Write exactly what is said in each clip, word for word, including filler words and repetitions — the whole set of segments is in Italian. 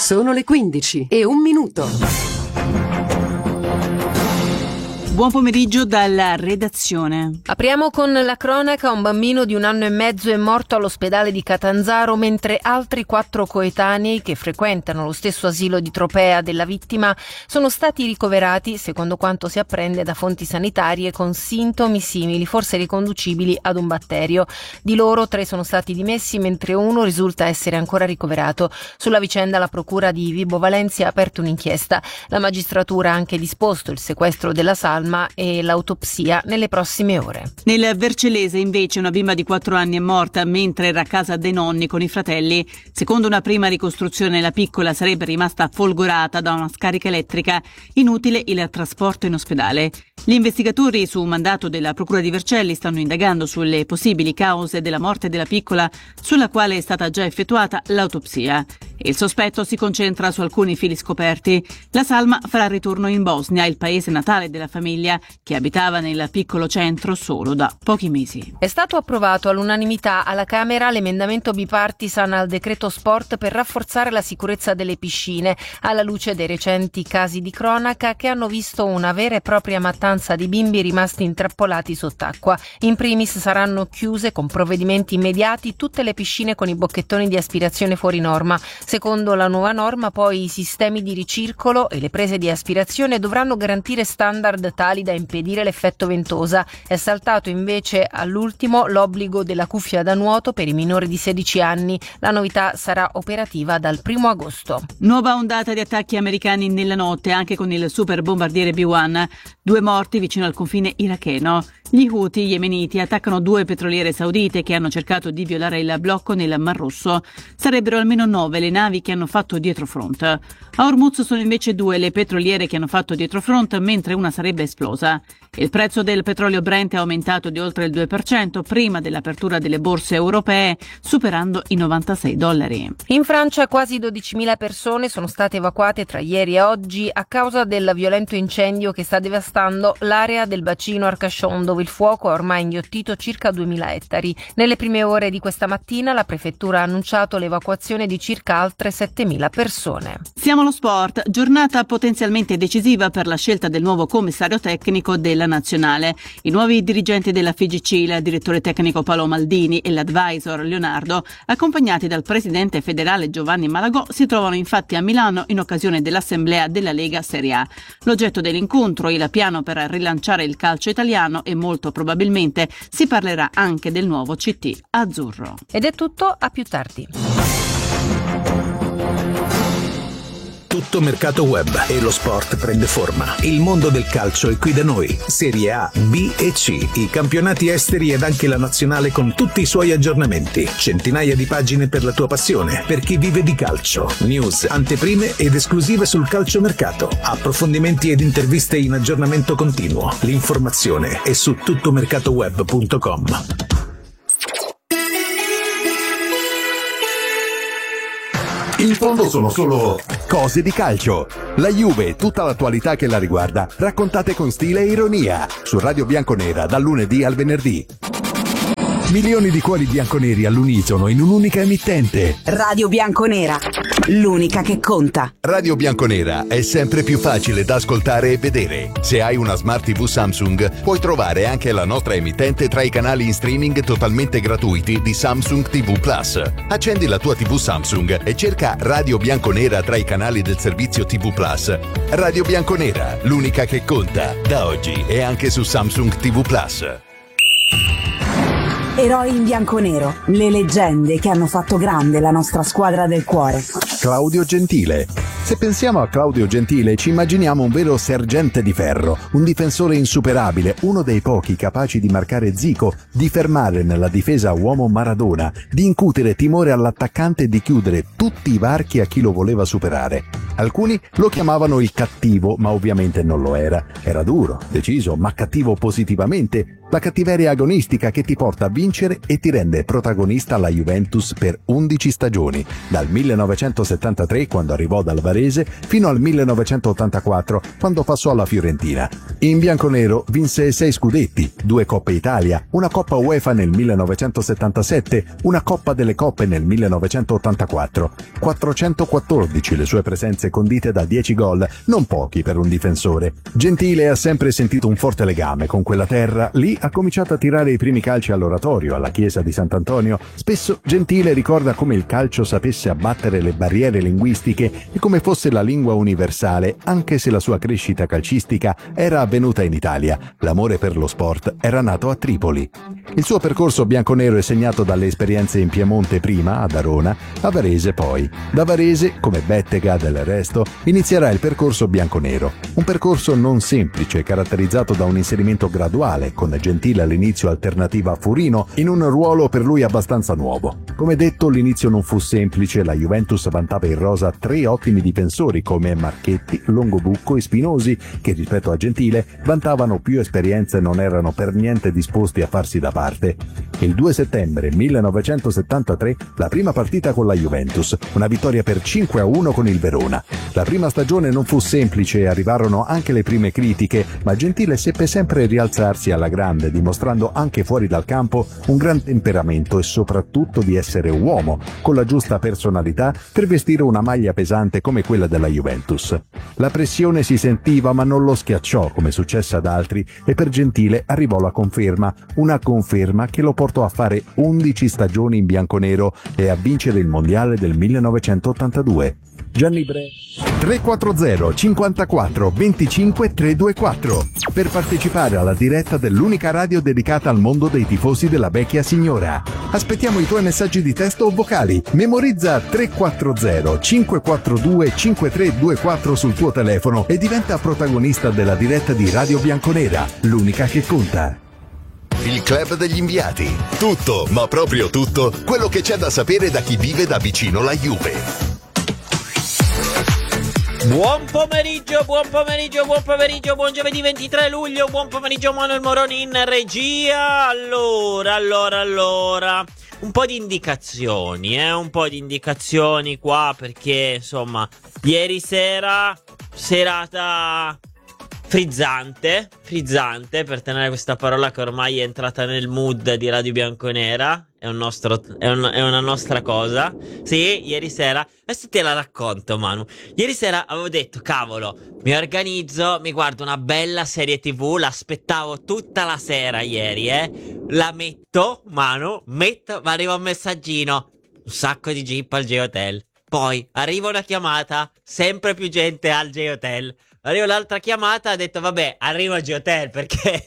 Sono le quindici e un minuto. Buon pomeriggio dalla redazione. Apriamo con la cronaca. Un bambino di un anno e mezzo è morto all'ospedale di Catanzaro, mentre altri quattro coetanei che frequentano lo stesso asilo di Tropea della vittima sono stati ricoverati, secondo quanto si apprende da fonti sanitarie, con sintomi simili, forse riconducibili ad un batterio. Di loro tre sono stati dimessi, mentre uno risulta essere ancora ricoverato. Sulla vicenda la procura di Vibo Valentia ha aperto un'inchiesta. La magistratura ha anche disposto il sequestro della salma e l'autopsia nelle prossime ore. Nel Vercellese invece una bimba di quattro anni è morta mentre era a casa dei nonni con i fratelli. Secondo una prima ricostruzione la piccola sarebbe rimasta folgorata da una scarica elettrica, inutile il trasporto in ospedale. Gli investigatori, su mandato della procura di Vercelli, stanno indagando sulle possibili cause della morte della piccola, sulla quale è stata già effettuata l'autopsia. Il sospetto si concentra su alcuni fili scoperti. La salma farà ritorno in Bosnia, il paese natale della famiglia, che abitava nel piccolo centro solo da pochi mesi. È stato approvato all'unanimità alla Camera l'emendamento bipartisan al decreto sport per rafforzare la sicurezza delle piscine, alla luce dei recenti casi di cronaca che hanno visto una vera e propria mattanza di bimbi rimasti intrappolati sott'acqua. In primis saranno chiuse con provvedimenti immediati tutte le piscine con i bocchettoni di aspirazione fuori norma. Secondo la nuova norma, poi, i sistemi di ricircolo e le prese di aspirazione dovranno garantire standard tali da impedire l'effetto ventosa. È saltato invece all'ultimo l'obbligo della cuffia da nuoto per i minori di sedici anni. La novità sarà operativa dal primo agosto. Nuova ondata di attacchi americani nella notte, anche con il super bombardiere B uno. Due morti vicino al confine iracheno. Gli Houthi yemeniti attaccano due petroliere saudite che hanno cercato di violare il blocco nel Mar Rosso. Sarebbero almeno nove le navi che hanno fatto dietrofront. A Hormuz sono invece due le petroliere che hanno fatto dietrofront, mentre una sarebbe esplosa. Il prezzo del petrolio Brent è aumentato di oltre il due per cento prima dell'apertura delle borse europee, superando i novantasei dollari. In Francia quasi dodicimila persone sono state evacuate tra ieri e oggi a causa del violento incendio che sta devastando l'area del bacino Arcachon, dove il fuoco ha ormai inghiottito circa duemila ettari. Nelle prime ore di questa mattina la prefettura ha annunciato l'evacuazione di circa altre settemila persone. Siamo allo sport, giornata potenzialmente decisiva per la scelta del nuovo commissario tecnico della nazionale. I nuovi dirigenti della F I G C, il direttore tecnico Paolo Maldini e l'advisor Leonardo, accompagnati dal presidente federale Giovanni Malagò, si trovano infatti a Milano in occasione dell'assemblea della Lega Serie A. L'oggetto dell'incontro, il piano per rilanciare il calcio italiano, e molto probabilmente si parlerà anche del nuovo C T azzurro. Ed è tutto, a più tardi. Tutto mercato web e lo sport prende forma. Il mondo del calcio è qui da noi. Serie A, B e C, i campionati esteri ed anche la nazionale con tutti i suoi aggiornamenti. Centinaia di pagine per la tua passione, per chi vive di calcio. News, anteprime ed esclusive sul calciomercato. Approfondimenti ed interviste in aggiornamento continuo. L'informazione è su tuttomercatoweb punto com. In fondo sono solo cose di calcio. La Juve e tutta l'attualità che la riguarda, raccontate con stile e ironia, su Radio Bianconera dal lunedì al venerdì. Milioni di cuori bianconeri all'unisono in un'unica emittente. Radio Bianconera, l'unica che conta. Radio Bianconera è sempre più facile da ascoltare e vedere. Se hai una Smart tivù Samsung, puoi trovare anche la nostra emittente tra i canali in streaming totalmente gratuiti di Samsung T V Plus. Accendi la tua tivù Samsung e cerca Radio Bianconera tra i canali del servizio T V Plus. Radio Bianconera, l'unica che conta. Da oggi è anche su Samsung T V Plus. Eroi in bianconero, le leggende che hanno fatto grande la nostra squadra del cuore. Claudio Gentile. Se pensiamo a Claudio Gentile ci immaginiamo un vero sergente di ferro, un difensore insuperabile, uno dei pochi capaci di marcare Zico, di fermare nella difesa uomo Maradona, di incutere timore all'attaccante e di chiudere tutti i varchi a chi lo voleva superare. Alcuni lo chiamavano il cattivo, ma ovviamente non lo era. Era duro, deciso, ma cattivo positivamente. La cattiveria agonistica che ti porta a vincere e ti rende protagonista alla Juventus per undici stagioni, dal millenovecentosettantatré, quando arrivò dal Varese, fino al millenovecentottantaquattro, quando passò alla Fiorentina. In bianconero vinse sei scudetti, due Coppe Italia, una Coppa UEFA nel millenovecentosettantasette, una Coppa delle Coppe nel millenovecentottantaquattro. quattrocentoquattordici le sue presenze condite da dieci gol, non pochi per un difensore. Gentile ha sempre sentito un forte legame con quella terra. Lì ha cominciato a tirare i primi calci all'oratorio, alla chiesa di Sant'Antonio. Spesso Gentile ricorda come il calcio sapesse abbattere le barriere linguistiche e come fosse la lingua universale, anche se la sua crescita calcistica era avvenuta in Italia. L'amore per lo sport era nato a Tripoli. Il suo percorso bianconero è segnato dalle esperienze in Piemonte prima, ad Arona, a Varese poi. Da Varese, come Bettega del resto, inizierà il percorso bianconero. Un percorso non semplice, caratterizzato da un inserimento graduale, con Gentile all'inizio alternativa a Furino, in un ruolo per lui abbastanza nuovo. Come detto, l'inizio non fu semplice, la Juventus vantava in rosa tre ottimi difensori come Marchetti, Longobucco e Spinosi, che rispetto a Gentile vantavano più esperienza e non erano per niente disposti a farsi da parte. Il due settembre millenovecentosettantatré, la prima partita con la Juventus, una vittoria per cinque a uno con il Verona. La prima stagione non fu semplice e arrivarono anche le prime critiche, ma Gentile seppe sempre rialzarsi alla grande, dimostrando anche fuori dal campo un gran temperamento e soprattutto di essere uomo, con la giusta personalità per vestire una maglia pesante come quella della Juventus. La pressione si sentiva ma non lo schiacciò come successe ad altri e per Gentile arrivò la conferma, una conferma che lo portò a fare undici stagioni in bianconero e a vincere il mondiale del millenovecentottantadue. Gianni Bre. tre quattro zero cinquantaquattro venticinque trecentoventiquattro per partecipare alla diretta dell'unica radio dedicata al mondo dei tifosi della vecchia signora. Aspettiamo i tuoi messaggi di testo o vocali. Memorizza tre quattro zero cinque quattro due cinque tre due quattro sul tuo telefono e diventa protagonista della diretta di Radio Bianconera, l'unica che conta. Il Club degli Inviati. Tutto, ma proprio tutto, quello che c'è da sapere da chi vive da vicino la Juve. Buon pomeriggio, buon pomeriggio, buon pomeriggio, buon giovedì ventitré luglio, buon pomeriggio Manuel Moroni in regia. Allora, allora, allora, un po' di indicazioni, eh, un po' di indicazioni qua perché, insomma, ieri sera, serata frizzante, frizzante, per tenere questa parola che ormai è entrata nel mood di Radio Bianconera. È, un nostro, è, un, è una nostra cosa. Sì, ieri sera, adesso te la racconto Manu. Ieri sera avevo detto, cavolo, mi organizzo, mi guardo una bella serie tv, l'aspettavo tutta la sera ieri, eh. La metto, Manu, metto, ma arriva un messaggino, un sacco di jeep al J-Hotel. Poi arriva una chiamata, sempre più gente al J-Hotel. Arriva l'altra chiamata, ha detto vabbè, arrivo al J-Hotel perché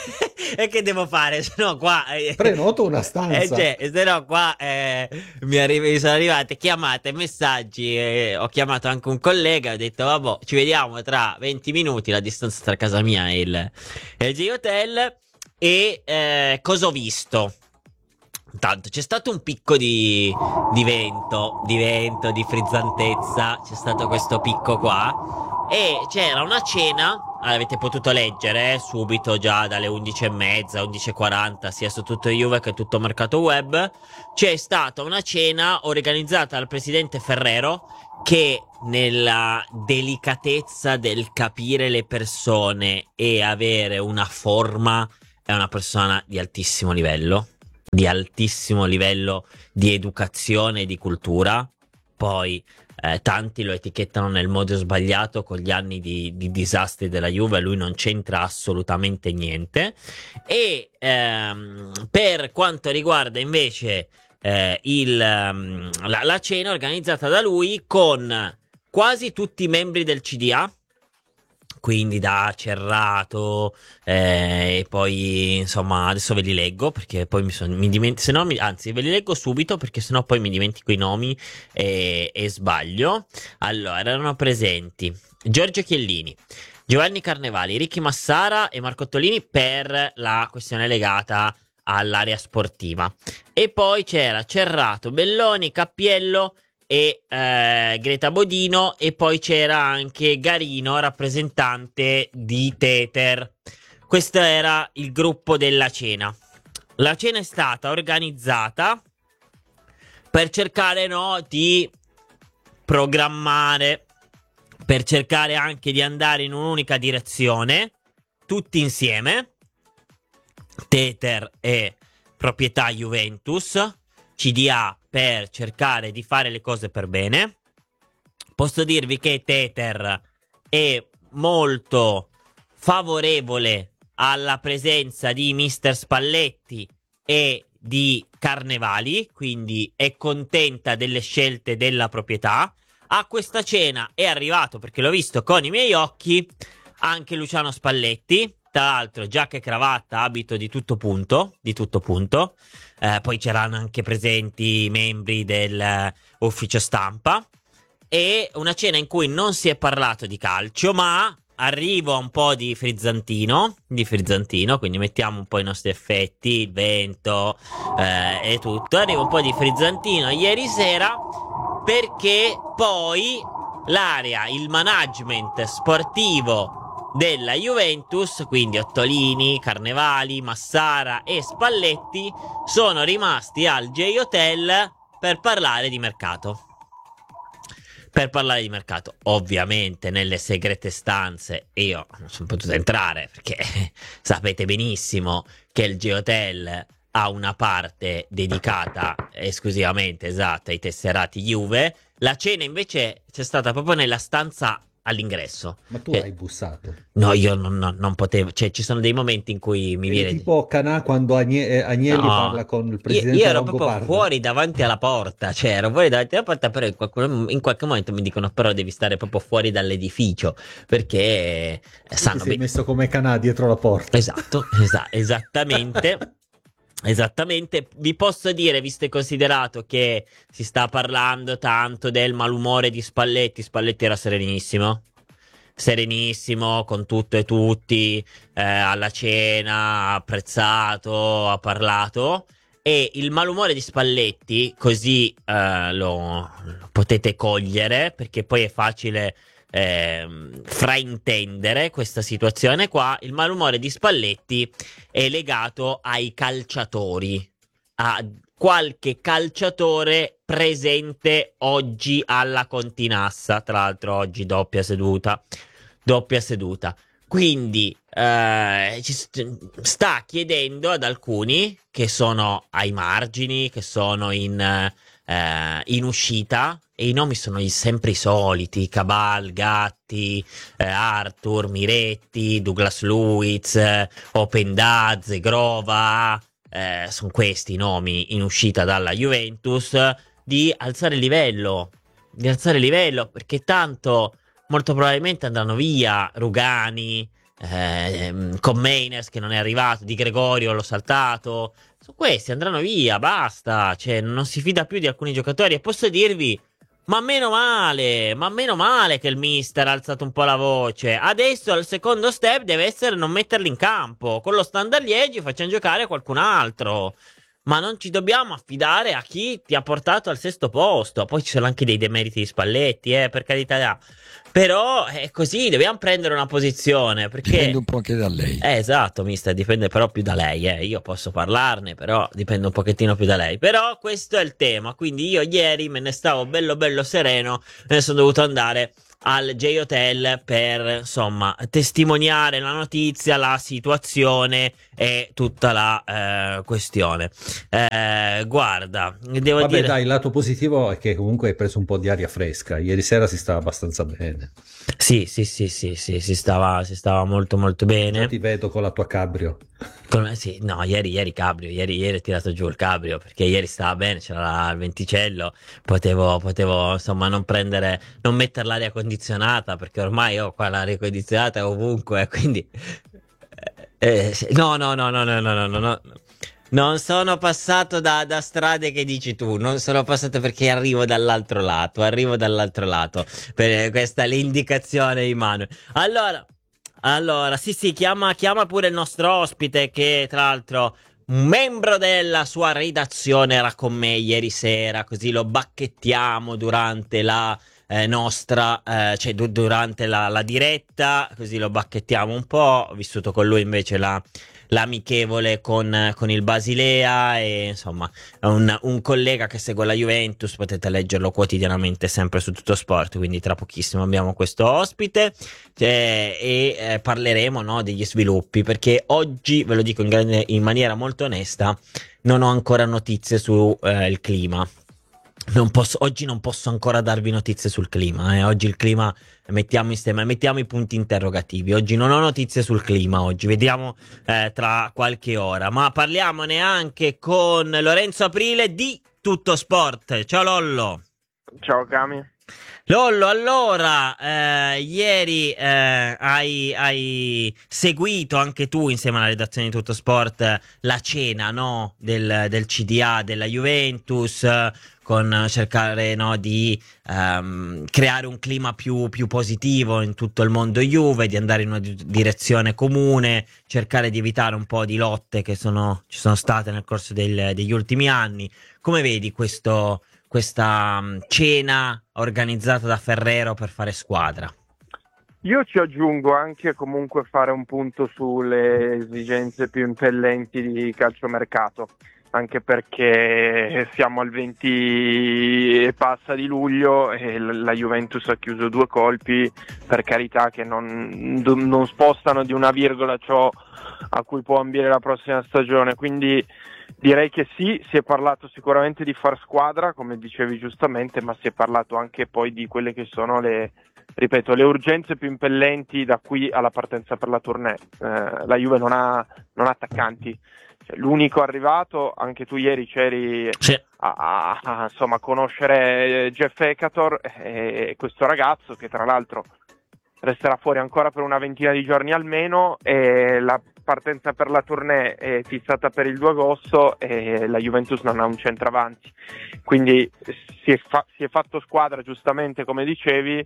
e che devo fare? Se no qua eh, prenoto una stanza. Eh, cioè, se no qua eh, mi, arri- mi sono arrivate chiamate, messaggi, eh, ho chiamato anche un collega, ho detto vabbè, ci vediamo tra venti minuti, la distanza tra casa mia e il, e il J-Hotel. E eh, cosa ho visto? Intanto c'è stato un picco di, di vento, di vento, di frizzantezza, c'è stato questo picco qua. E c'era una cena, avete potuto leggere eh, subito già dalle undici e mezza, undici e quaranta, sia su tutto Juve che tutto Mercato Web. C'è stata una cena organizzata dal presidente Ferrero che, nella delicatezza del capire le persone e avere una forma, è una persona di altissimo livello, di altissimo livello di educazione e di cultura. Poi Eh, tanti lo etichettano nel modo sbagliato con gli anni di, di disastri della Juve, lui non c'entra assolutamente niente. E ehm, per quanto riguarda invece eh, il, um, la, la cena organizzata da lui con quasi tutti i membri del C D A, quindi da Cerrato eh, e poi insomma adesso ve li leggo perché poi mi, son, mi dimentico, se no mi, anzi ve li leggo subito perché sennò poi mi dimentico i nomi e, e sbaglio. Allora, erano presenti Giorgio Chiellini, Giovanni Carnevali, Ricky Massara e Marco Ottolini per la questione legata all'area sportiva, e poi c'era Cerrato, Belloni, Cappiello e eh, Greta Bodino, e poi c'era anche Garino, rappresentante di Teter. questo era il gruppo della cena. La cena è stata organizzata per cercare, no, di programmare, per cercare anche di andare in un'unica direzione, tutti insieme, Teter e proprietà Juventus, C D A, per cercare di fare le cose per bene. Posso dirvi che Teter è molto favorevole alla presenza di mister Spalletti e di Carnevali, quindi è contenta delle scelte della proprietà. A questa cena è arrivato, perché l'ho visto con i miei occhi, anche Luciano Spalletti, tra l'altro giacca e cravatta, abito di tutto punto, di tutto punto. Eh, poi c'erano anche presenti i membri dell'ufficio stampa, e una cena in cui non si è parlato di calcio, ma arrivo a un po' di frizzantino, di frizzantino, quindi mettiamo un po' i nostri effetti, il vento eh, e tutto. Arrivo un po' di frizzantino ieri sera, perché poi l'area, il management sportivo della Juventus, quindi Ottolini, Carnevali, Massara e Spalletti, sono rimasti al J-Hotel per parlare di mercato. Per parlare di mercato, ovviamente nelle segrete stanze io non sono potuto entrare, perché sapete benissimo che il J-Hotel ha una parte dedicata esclusivamente, esatta, ai tesserati Juve. La cena invece c'è stata proprio nella stanza all'ingresso. Ma tu eh, hai bussato? No, io non, non, non potevo, cioè ci sono dei momenti in cui mi È viene tipo Canà quando Agne- Agnelli no, parla con il io, presidente io ero Longobardo. proprio fuori davanti alla porta, cioè ero fuori davanti alla porta, però in qualche, in qualche momento mi dicono però devi stare proprio fuori dall'edificio, perché eh, sanno Ti sei bene. messo come Canà dietro la porta. Esatto, esa- esattamente. Esattamente, vi posso dire, visto e considerato che si sta parlando tanto del malumore di Spalletti, Spalletti era serenissimo, serenissimo con tutto e tutti, eh, alla cena, ha apprezzato, ha parlato, e il malumore di Spalletti, così eh, lo, lo potete cogliere, perché poi è facile Eh, fraintendere questa situazione qua. Il malumore di Spalletti è legato ai calciatori, a qualche calciatore presente oggi alla Continassa, tra l'altro oggi doppia seduta, doppia seduta. Quindi eh, ci sta chiedendo ad alcuni che sono ai margini, che sono in, eh, in uscita, e i nomi sono sempre i soliti: Cabal, Gatti, eh, Arthur, Miretti, Douglas Luiz, eh, Opendaz, Grova, eh, sono questi i nomi in uscita dalla Juventus, di alzare il livello, di alzare il livello, perché tanto molto probabilmente andranno via Rugani, eh, Commeines che non è arrivato, Di Gregorio l'ho saltato, su questi andranno via, basta, cioè non si fida più di alcuni giocatori. E posso dirvi, ma meno male, ma meno male che il mister ha alzato un po' la voce. Adesso il secondo step deve essere non metterli in campo, con lo Standard Liegi facciamo giocare qualcun altro. Ma non ci dobbiamo affidare a chi ti ha portato al sesto posto. Poi ci sono anche dei demeriti di Spalletti, eh, per carità. Però è così, dobbiamo prendere una posizione, perché dipende un po' anche da lei. Eh, esatto, mister, dipende però più da lei, eh. Io posso parlarne, però dipende un pochettino più da lei. Però questo è il tema, quindi io ieri me ne stavo bello bello sereno, me ne sono dovuto andare al J-Hotel per, insomma, testimoniare la notizia, la situazione e tutta la eh, questione. Eh, guarda, devo Vabbè, dire... dai, il lato positivo è che comunque hai preso un po' di aria fresca. Ieri sera si stava abbastanza bene. Sì, sì, sì, sì, sì, si stava, si stava molto molto bene. Già ti vedo con la tua cabrio. Con- sì, no, ieri, ieri cabrio, ieri, ieri ho tirato giù il cabrio, perché ieri stava bene, c'era il venticello, potevo, potevo insomma non prendere, non mettere l'aria condizionata, perché ormai ho qua l'aria condizionata ovunque, quindi eh, sì, no, no, no, no, no, no, no, no, no. Non sono passato da, da strade che dici tu, non sono passato perché arrivo dall'altro lato, arrivo dall'altro lato, per questa è l'indicazione di Manuel. Allora, allora, sì sì, chiama, chiama pure il nostro ospite, che tra l'altro un membro della sua redazione era con me ieri sera, così lo bacchettiamo durante la eh, nostra, eh, cioè du- durante la, la diretta, così lo bacchettiamo un po'. Ho vissuto con lui invece la l'amichevole con, con il Basilea, e insomma è un, un collega che segue la Juventus, potete leggerlo quotidianamente sempre su Tutto Sport, quindi tra pochissimo abbiamo questo ospite eh, e eh, parleremo, no, degli sviluppi, perché oggi, ve lo dico in, grande, in maniera molto onesta, non ho ancora notizie sul eh, clima. Non posso, oggi non posso ancora darvi notizie sul clima, eh. Oggi il clima, mettiamo insieme, mettiamo i punti interrogativi. Oggi non ho notizie sul clima, oggi vediamo eh, tra qualche ora, ma parliamone anche con Lorenzo Aprile di Tutto Sport. Ciao Lollo. Ciao Cami. Lollo, allora, eh, ieri eh, hai, hai seguito anche tu, insieme alla redazione di Tutto Sport, la cena, no, del, del C D A della Juventus, eh, con cercare, no, di um, creare un clima più, più positivo in tutto il mondo Juve, di andare in una di- direzione comune, cercare di evitare un po' di lotte che sono, ci sono state nel corso del, degli ultimi anni. Come vedi questo... questa um, cena organizzata da Ferrero per fare squadra? Io ci aggiungo anche comunque fare un punto sulle esigenze più impellenti di calciomercato, anche perché siamo al venti e passa di luglio e la Juventus ha chiuso due colpi, per carità, che non, non spostano di una virgola ciò a cui può ambire la prossima stagione, quindi direi che sì, si è parlato sicuramente di far squadra, come dicevi giustamente, ma si è parlato anche poi di quelle che sono le, ripeto, le urgenze più impellenti da qui alla partenza per la tournée. Eh, la Juve non ha, non ha attaccanti, cioè, l'unico arrivato, anche tu ieri c'eri sì. a, a, a insomma, conoscere Jeff Ekator, e questo ragazzo che tra l'altro resterà fuori ancora per una ventina di giorni almeno, e la partenza per la tournée è fissata per il due agosto e la Juventus non ha un centravanti, quindi si è, fa- si è fatto squadra giustamente come dicevi,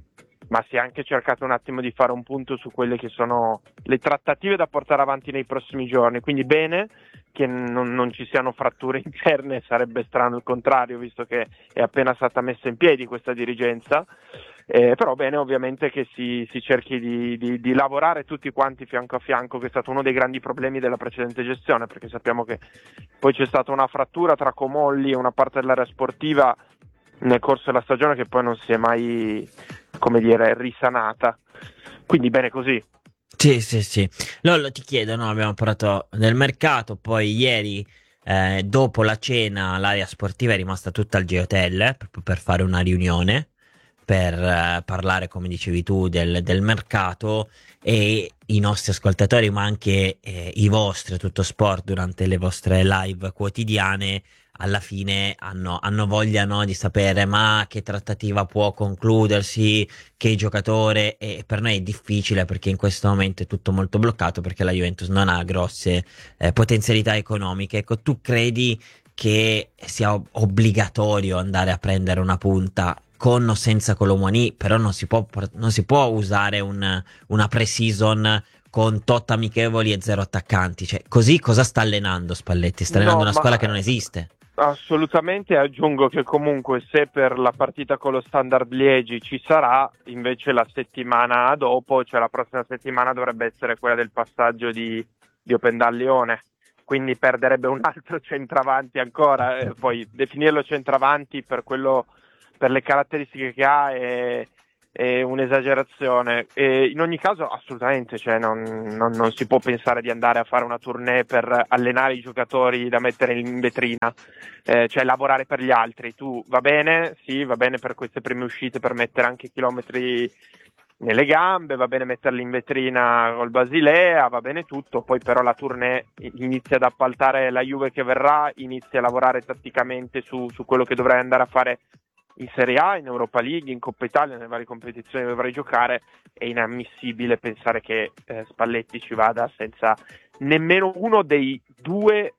ma si è anche cercato un attimo di fare un punto su quelle che sono le trattative da portare avanti nei prossimi giorni, quindi bene che non, non ci siano fratture interne, sarebbe strano il contrario visto che è appena stata messa in piedi questa dirigenza. Eh, però bene ovviamente che si, si cerchi di, di, di lavorare tutti quanti fianco a fianco, che è stato uno dei grandi problemi della precedente gestione, perché sappiamo che poi c'è stata una frattura tra Comolli e una parte dell'area sportiva nel corso della stagione che poi non si è mai, come dire, risanata, quindi bene così. Sì, sì, sì. Lollo, ti chiedo, no, abbiamo parlato del mercato, poi ieri eh, dopo la cena l'area sportiva è rimasta tutta al G-Hotel, eh, proprio per fare una riunione, per uh, parlare, come dicevi tu, del, del mercato, e i nostri ascoltatori, ma anche eh, i vostri Tutto Sport durante le vostre live quotidiane, alla fine hanno, hanno voglia, no, di sapere ma che trattativa può concludersi, che giocatore, e per noi è difficile perché in questo momento è tutto molto bloccato perché la Juventus non ha grosse eh, potenzialità economiche. Ecco, tu credi che sia ob- obbligatorio andare a prendere una punta con o senza Colomoni? Però non si può, non si può usare un, una pre-season con tot amichevoli e zero attaccanti, cioè così cosa sta allenando Spalletti? Sta allenando No, una squadra ma... che non esiste. Assolutamente, aggiungo che comunque se per la partita con lo Standard Liegi ci sarà, invece la settimana dopo, cioè la prossima settimana dovrebbe essere quella del passaggio di, di Opendal Lione, quindi perderebbe un altro centravanti ancora, eh, poi definirlo centravanti per quello, per le caratteristiche che ha è, è un'esagerazione. E in ogni caso assolutamente, cioè non, non, non si può pensare di andare a fare una tournée per allenare i giocatori da mettere in vetrina, eh, cioè lavorare per gli altri. Tu va bene, sì, va bene per queste prime uscite per mettere anche chilometri nelle gambe, va bene metterli in vetrina col Basilea, va bene tutto, poi però la tournée inizia ad appaltare la Juve che verrà, inizia a lavorare tatticamente su, su quello che dovrai andare a fare in Serie A, in Europa League, in Coppa Italia, nelle varie competizioni che dovrai giocare. È inammissibile pensare che eh, Spalletti ci vada senza nemmeno uno dei due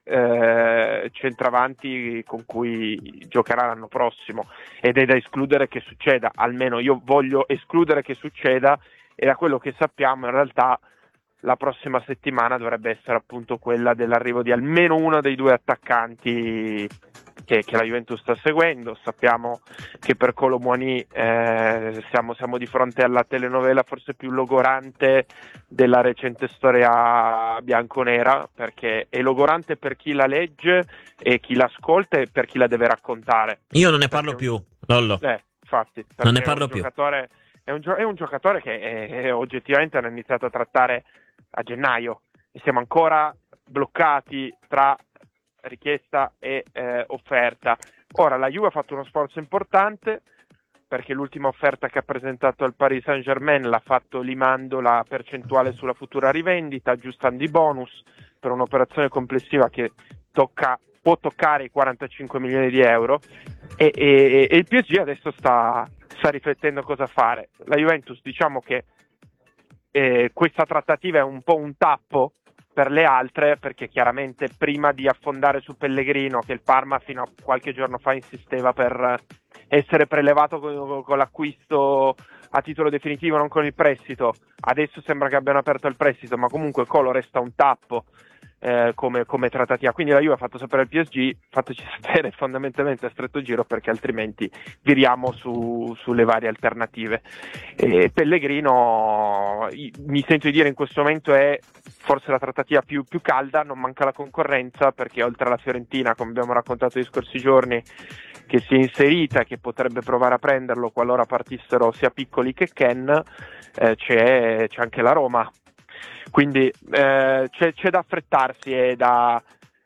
eh, centravanti con cui giocherà l'anno prossimo, ed è da escludere che succeda, almeno io voglio escludere che succeda, e da quello che sappiamo in realtà la prossima settimana dovrebbe essere appunto quella dell'arrivo di almeno uno dei due attaccanti che, che la Juventus sta seguendo. Sappiamo che per Kolo Muani eh, siamo, siamo di fronte alla telenovela forse più logorante della recente storia bianconera, perché è logorante per chi la legge e chi l'ascolta e per chi la deve raccontare. Io non ne parlo perché, più, Lollo. Eh, infatti, non ne parlo più. Giocatore, è, un, è un giocatore che è, è, oggettivamente hanno iniziato a trattare a gennaio e siamo ancora bloccati tra richiesta e eh, offerta. Ora la Juve ha fatto uno sforzo importante, perché l'ultima offerta che ha presentato al Paris Saint-Germain l'ha fatto limando la percentuale sulla futura rivendita, aggiustando i bonus per un'operazione complessiva che tocca, può toccare i quarantacinque milioni di euro e, e, e il P S G adesso sta, sta riflettendo cosa fare. La Juventus, diciamo che eh, questa trattativa è un po' un tappo per le altre, perché chiaramente prima di affondare su Pellegrino, che il Parma fino a qualche giorno fa insisteva per essere prelevato con, con l'acquisto a titolo definitivo, non con il prestito, adesso sembra che abbiano aperto il prestito, ma comunque Colo resta un tappo eh, come, come trattativa. Quindi la Juve ha fatto sapere al P S G, fateci sapere fondamentalmente a stretto giro, perché altrimenti viriamo su, sulle varie alternative. E Pellegrino, mi sento di dire in questo momento, è forse la trattativa più, più calda, non manca la concorrenza, perché oltre alla Fiorentina, come abbiamo raccontato gli scorsi giorni, che si è inserita, che potrebbe provare a prenderlo qualora partissero sia Piccoli che Ken, eh, c'è, c'è anche la Roma. Quindi eh, c'è, c'è da affrettarsi e da,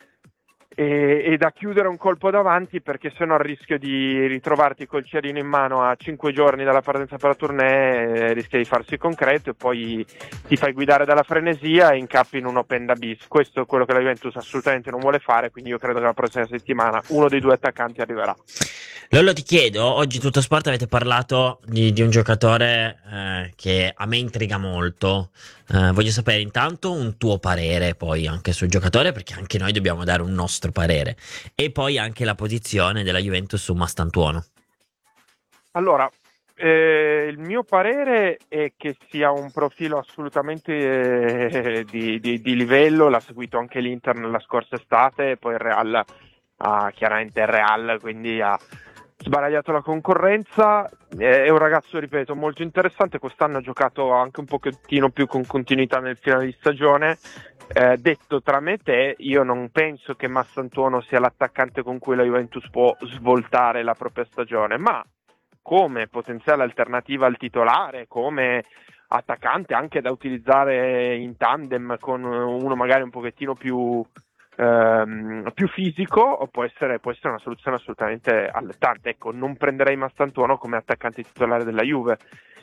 e, e da chiudere un colpo davanti, perché se no il rischio di ritrovarti col cerino in mano a cinque giorni dalla partenza per la tournée eh, rischia di farsi concreto, e poi ti fai guidare dalla frenesia e incappi in un open da bis. Questo è quello che la Juventus assolutamente non vuole fare, quindi io credo che la prossima settimana uno dei due attaccanti arriverà. Lollo, ti chiedo, oggi Tutto Sport avete parlato di, di un giocatore eh, che a me intriga molto. Eh, voglio sapere intanto un tuo parere poi anche sul giocatore, perché anche noi dobbiamo dare un nostro parere, e poi anche la posizione della Juventus su Mastantuono. Allora, eh, il mio parere è che sia un profilo assolutamente eh, di, di, di livello. L'ha seguito anche l'Inter nella scorsa estate, poi il Real ha chiaramente il Real, quindi ha sbaragliato la concorrenza. È un ragazzo, ripeto, molto interessante. Quest'anno ha giocato anche un pochettino più con continuità nel finale di stagione. Eh, detto tra me e te, io non penso che Mastantuono sia l'attaccante con cui la Juventus può svoltare la propria stagione, ma come potenziale alternativa al titolare, come attaccante anche da utilizzare in tandem con uno magari un pochettino più Ehm, più fisico, o può essere, può essere una soluzione assolutamente allettante. Ecco, non prenderei Mastantuono come attaccante titolare della Juve,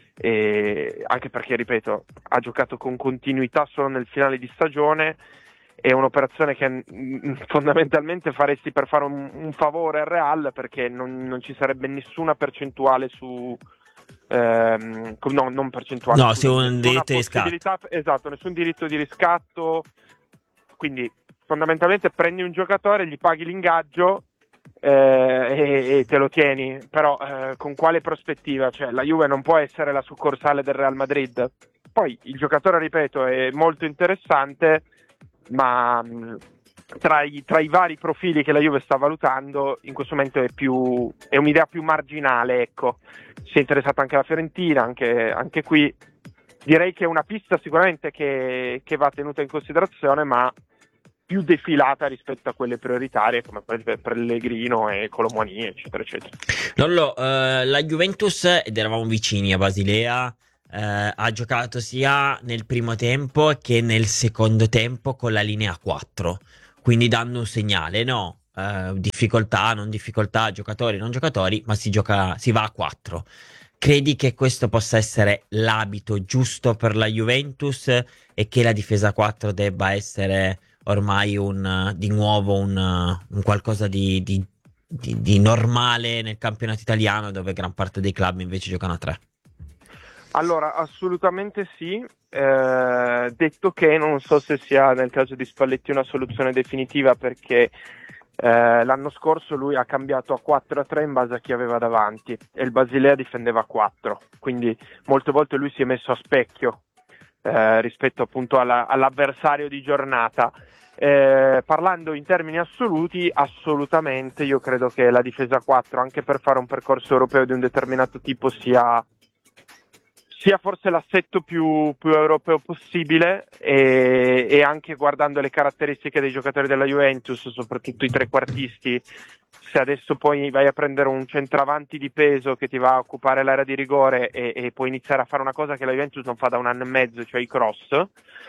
e anche perché, ripeto, ha giocato con continuità solo nel finale di stagione. È un'operazione che mh, fondamentalmente faresti per fare un, un favore al Real, perché non, non ci sarebbe nessuna percentuale su ehm, no, non percentuale no, su, su un diritto di riscatto. Esatto, nessun diritto di riscatto. Quindi fondamentalmente prendi un giocatore, gli paghi l'ingaggio eh, e, e te lo tieni, però eh, con quale prospettiva? Cioè, la Juve non può essere la succursale del Real Madrid. Poi il giocatore, ripeto, è molto interessante, ma mh, tra, i, tra i vari profili che la Juve sta valutando in questo momento è, più, è un'idea più marginale. Ecco, si è interessata anche la Fiorentina, anche, anche qui direi che è una pista sicuramente che, che va tenuta in considerazione, ma più defilata rispetto a quelle prioritarie come Pellegrino e Kolo Muani, eccetera eccetera. Lollo, eh, la Juventus, ed eravamo vicini a Basilea, eh, ha giocato sia nel primo tempo che nel secondo tempo con la linea quattro, quindi dando un segnale, no? Eh, difficoltà, non difficoltà, giocatori, non giocatori, ma si gioca, si va a quattro. Credi che questo possa essere l'abito giusto per la Juventus e che la difesa quattro debba essere ormai un, di nuovo un, un qualcosa di, di, di, di normale nel campionato italiano, dove gran parte dei club invece giocano a tre? Allora, assolutamente sì, eh, detto che non so se sia nel caso di Spalletti una soluzione definitiva, perché eh, l'anno scorso lui ha cambiato a quattro a tre in base a chi aveva davanti e il Basilea difendeva a quattro, quindi molte volte lui si è messo a specchio eh, rispetto appunto alla, all'avversario di giornata. Eh, parlando in termini assoluti, assolutamente io credo che la difesa quattro, anche per fare un percorso europeo di un determinato tipo, sia sia forse l'assetto più, più europeo possibile, e, e anche guardando le caratteristiche dei giocatori della Juventus, soprattutto i trequartisti, se adesso poi vai a prendere un centravanti di peso che ti va a occupare l'area di rigore e, e puoi iniziare a fare una cosa che la Juventus non fa da un anno e mezzo, cioè i cross,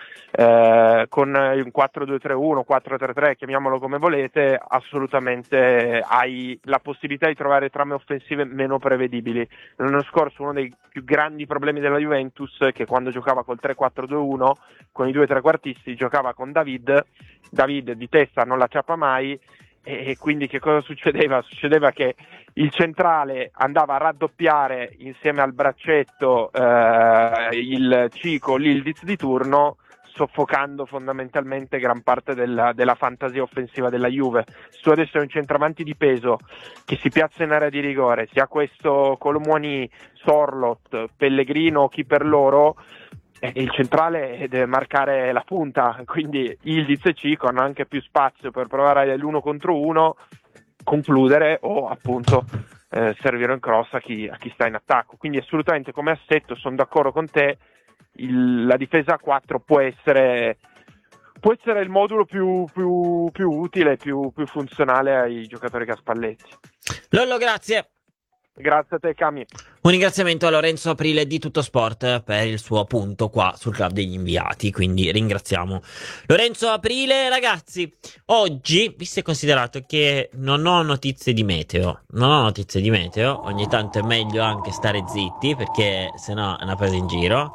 eh, con un quattro due tre uno, quattro tre tre, chiamiamolo come volete, assolutamente hai la possibilità di trovare trame offensive meno prevedibili. L'anno scorso uno dei più grandi problemi della Juventus è che quando giocava col tre quattro due uno con i due trequartisti giocava con David, David di testa non la ciappa mai, e quindi che cosa succedeva? Succedeva che il centrale andava a raddoppiare insieme al braccetto eh, il Cico, l'Ildiz di turno, soffocando fondamentalmente gran parte della, della fantasia offensiva della Juve. Se tu adesso hai un centravanti di peso che si piazza in area di rigore, sia questo Colomwani, Sorlot, Pellegrino, chi per loro, eh, il centrale deve marcare la punta, quindi Ildiz e Cico hanno anche più spazio per provare l'uno contro uno, concludere o appunto eh, servire un cross a chi, a chi sta in attacco. Quindi assolutamente come assetto sono d'accordo con te. Il, la difesa a quattro può essere può essere il modulo più, più, più utile, più, più funzionale ai giocatori che ha Spalletti. Lollo, grazie. Grazie a te, Cami. Un ringraziamento a Lorenzo Aprile di Tutto Sport per il suo punto qua sul Club degli Inviati, quindi ringraziamo Lorenzo Aprile. Ragazzi, oggi, visto e considerato che non ho notizie di meteo, non ho notizie di meteo, ogni tanto è meglio anche stare zitti perché sennò è una presa in giro.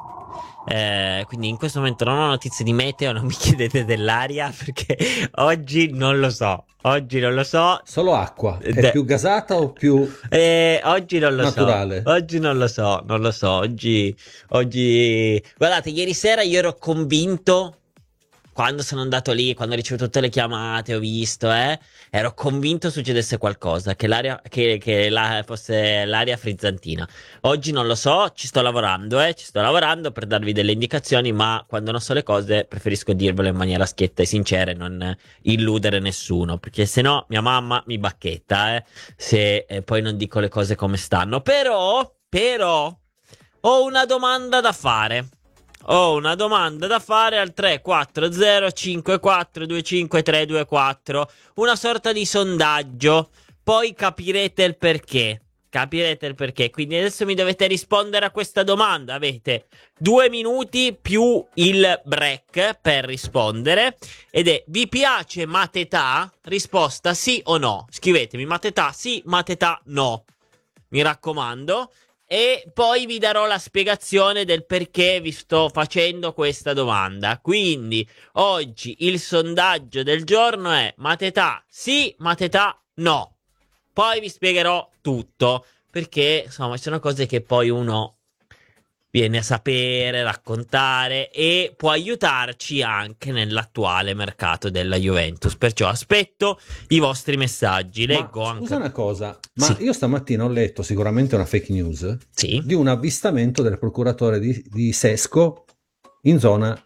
Eh, quindi in questo momento non ho notizie di meteo, non mi chiedete dell'aria perché oggi non lo so. Oggi non lo so. Solo acqua. È De- più gasata o più eh, oggi non lo naturale? so. Oggi non lo so, non lo so. Oggi, oggi... Guardate, ieri sera io ero convinto, quando sono andato lì, quando ho ricevuto tutte le chiamate, ho visto, eh, ero convinto succedesse qualcosa, che l'aria, che, che la, fosse l'aria frizzantina. Oggi non lo so, ci sto lavorando, eh, ci sto lavorando per darvi delle indicazioni, ma quando non so le cose preferisco dirvelo in maniera schietta e sincera e non illudere nessuno, perché se no mia mamma mi bacchetta, eh, se eh, poi non dico le cose come stanno. Però, però, ho una domanda da fare. Ho una domanda da fare al tre quattro zero cinque quattro due cinque tre due quattro, una sorta di sondaggio, poi capirete il perché, capirete il perché, quindi adesso mi dovete rispondere a questa domanda, avete due minuti più il break per rispondere, ed è: vi piace Mateta? Risposta sì o no, scrivetemi Mateta sì, Mateta no, mi raccomando. E poi vi darò la spiegazione del perché vi sto facendo questa domanda. Quindi oggi il sondaggio del giorno è Mateta sì, Mateta no. Poi vi spiegherò tutto, perché insomma ci sono cose che poi uno viene a sapere, raccontare, e può aiutarci anche nell'attuale mercato della Juventus. Perciò aspetto i vostri messaggi. Leggo ma, anche. Scusa una cosa, ma sì. Io stamattina ho letto, sicuramente una fake news, sì, di un avvistamento del procuratore di, di Sesco in zona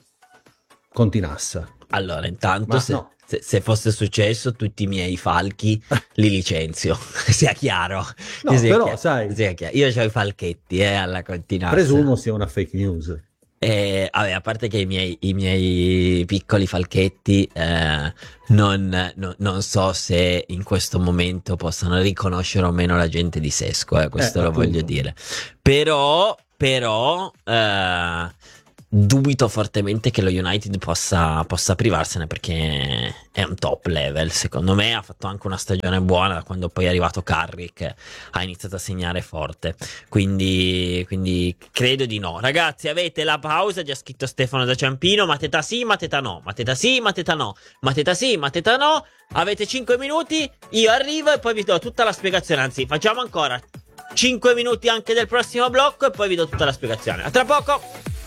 Continassa. Allora, intanto ma se, no. se, se fosse successo, tutti i miei falchi li licenzio, sia chiaro. No, sia però chiaro, sai, sia chiaro. Io ho i falchetti eh, alla Continassa. Presumo sia una fake news. E, vabbè, a parte che i miei, i miei piccoli falchetti eh, non, no, non so se in questo momento possano riconoscere o meno la gente di Sesco, eh, questo eh, lo appunto. voglio dire. Però, però eh, dubito fortemente che lo United possa, possa privarsene, perché è un top level, secondo me. Ha fatto anche una stagione buona da quando poi è arrivato Carrick, ha iniziato a segnare forte, quindi, quindi credo di no. Ragazzi, avete la pausa, già scritto Stefano da Ciampino: Mateta sì, Mateta no, Mateta sì, Mateta no, Mateta sì, Mateta no. Avete cinque minuti, io arrivo e poi vi do tutta la spiegazione, anzi facciamo ancora cinque minuti anche del prossimo blocco e poi vi do tutta la spiegazione. A tra poco.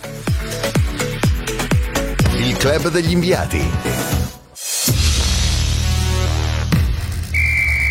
Il Club degli Inviati.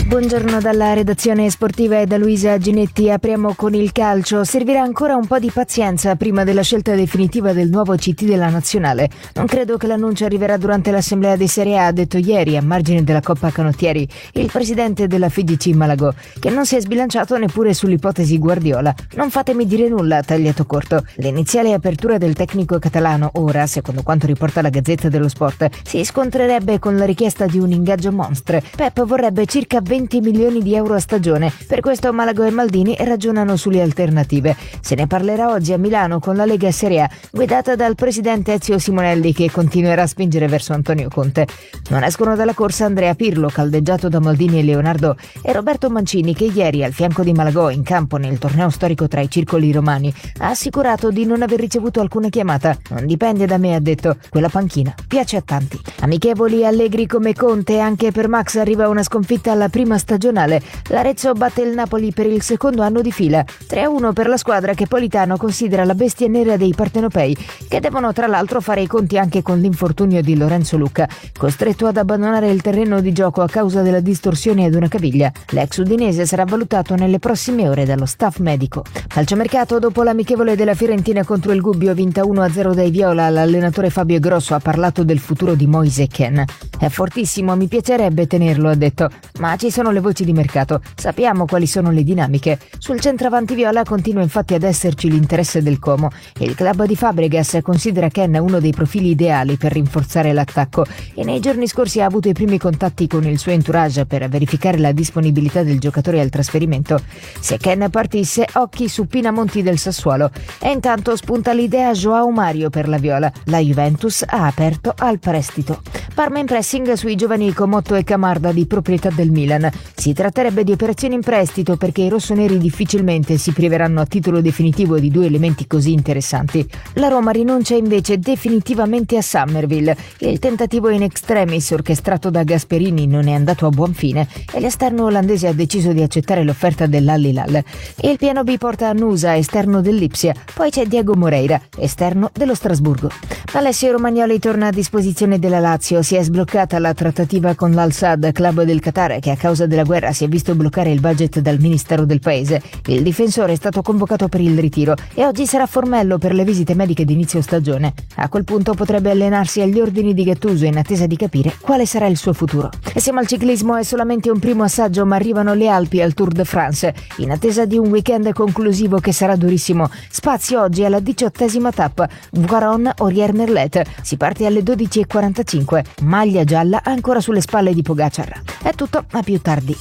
Buongiorno dalla redazione sportiva e da Luisa Ginetti. Apriamo con il calcio. Servirà ancora un po' di pazienza prima della scelta definitiva del nuovo C T della nazionale. Non credo che l'annuncio arriverà durante l'assemblea di Serie A, ha detto ieri a margine della Coppa Canottieri il presidente della F I D C Malagò, che non si è sbilanciato neppure sull'ipotesi Guardiola. Non fatemi dire nulla, ha tagliato corto. L'iniziale apertura del tecnico catalano ora, secondo quanto riporta la Gazzetta dello Sport, si scontrerebbe con la richiesta di un ingaggio monstre. Pep vorrebbe circa venti milioni di euro a stagione. Per questo Malagò e Maldini ragionano sulle alternative. Se ne parlerà oggi a Milano con la Lega Serie A, guidata dal presidente Ezio Simonelli, che continuerà a spingere verso Antonio Conte. Non escono dalla corsa Andrea Pirlo, caldeggiato da Maldini e Leonardo, e Roberto Mancini, che ieri al fianco di Malagò in campo nel torneo storico tra i circoli romani ha assicurato di non aver ricevuto alcuna chiamata. Non dipende da me, ha detto. Quella panchina piace a tanti. Amichevoli allegri come Conte. Anche per Max arriva una sconfitta alla prima stagionale. L'Arezzo batte il Napoli per il secondo anno di fila. tre a uno per la squadra che Politano considera la bestia nera dei partenopei, che devono tra l'altro fare i conti anche con l'infortunio di Lorenzo Lucca, costretto ad abbandonare il terreno di gioco a causa della distorsione ad una caviglia. L'ex udinese sarà valutato nelle prossime ore dallo staff medico. Calciomercato. Dopo l'amichevole della Fiorentina contro il Gubbio vinta uno a zero dai Viola, l'allenatore Fabio Grosso ha parlato del futuro di Moise Kean. È fortissimo, mi piacerebbe tenerlo, ha detto, ma ci sono le voci di mercato, sappiamo quali sono le dinamiche. Sul centravanti viola continua infatti ad esserci l'interesse del Como. Il club di Fabregas considera Kean uno dei profili ideali per rinforzare l'attacco e nei giorni scorsi ha avuto i primi contatti con il suo entourage per verificare la disponibilità del giocatore al trasferimento. Se Kean partisse, occhi su Pinamonti del Sassuolo. E intanto spunta l'idea João Mario per la Viola. La Juventus ha aperto al prestito. Parma in pressing sui giovani Comotto e Camarda di proprietà del Milan. Si tratterebbe di operazioni in prestito perché i rossoneri difficilmente si priveranno a titolo definitivo di due elementi così interessanti. La Roma rinuncia invece definitivamente a Summerville. Il tentativo in extremis orchestrato da Gasperini non è andato a buon fine e l'esterno olandese ha deciso di accettare l'offerta dell'Al Hilal. Il piano B porta a Nusa, esterno dell'Ipsia, poi c'è Diego Moreira, esterno dello Strasburgo. Alessio Romagnoli torna a disposizione della Lazio. Si è sbloccata la trattativa con l'Al-Sadd, club del Qatar, che a causa della guerra si è visto bloccare il budget dal ministero del paese. Il difensore è stato convocato per il ritiro e oggi sarà Formello per le visite mediche d'inizio stagione. A quel punto potrebbe allenarsi agli ordini di Gattuso in attesa di capire quale sarà il suo futuro. E siamo al ciclismo, è solamente un primo assaggio, ma arrivano le Alpi al Tour de France. In attesa di un weekend conclusivo che sarà durissimo. Spazio oggi alla diciottesima tappa, Voiron-Ogier-Merlet. Si parte alle dodici e quarantacinque. Maglia gialla ancora sulle spalle di Pogacar. È tutto, a più tardi.